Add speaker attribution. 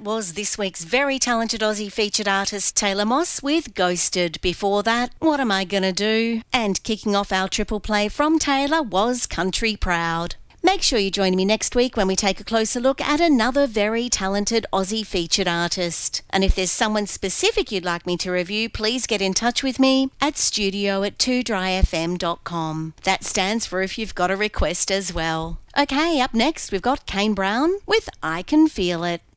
Speaker 1: that was this week's very talented Aussie featured artist Taylor Moss with Ghosted. Before that, What Am I Gonna Do? And kicking off our triple play from Taylor was Country Proud. Make sure you join me next week when we take a closer look at another very talented Aussie featured artist. And if there's someone specific you'd like me to review, please get in touch with me at studio@2dryfm.com. That stands for if you've got a request as well. Okay, up next we've got Kane Brown with I Can Feel It.